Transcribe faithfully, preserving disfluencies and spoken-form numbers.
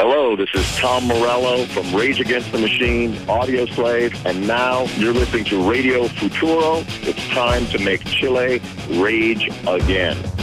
Hello, this is Tom Morello from Rage Against the Machine, Audio Slave, and now you're listening to Radio Futuro. It's time to make Chile rage again.